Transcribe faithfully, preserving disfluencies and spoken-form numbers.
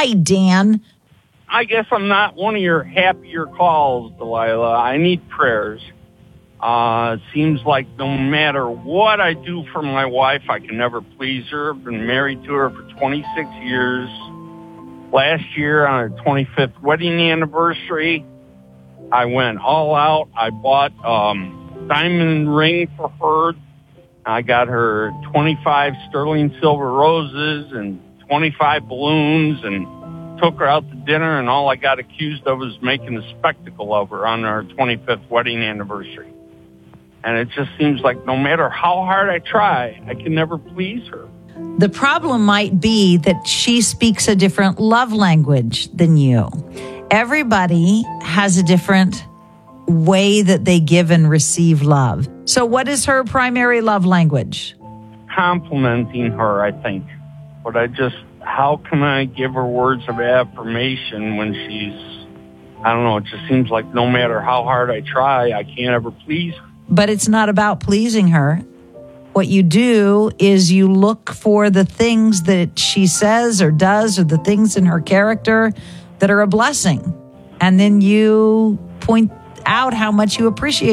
Hi, Dan. I guess I'm not one of your happier calls, Delilah. I need prayers. Uh, it seems like no matter what I do for my wife, I can never please her. I've been married to her for twenty-six years. Last year, on her twenty-fifth wedding anniversary, I went all out. I bought um diamond ring for her. I got her twenty-five sterling silver roses and twenty-five balloons and took her out to dinner, and all I got accused of was making a spectacle of her on our twenty-fifth wedding anniversary. And it just seems like no matter how hard I try, I can never please her. The problem might be that she speaks a different love language than you. Everybody has a different way that they give and receive love. So what is her primary love language? Complimenting her, I think. But I just, how can I give her words of affirmation when she's, I don't know, it just seems like no matter how hard I try, I can't ever please her. But it's not about pleasing her. What you do is you look for the things that she says or does or the things in her character that are a blessing. And then you point out how much you appreciate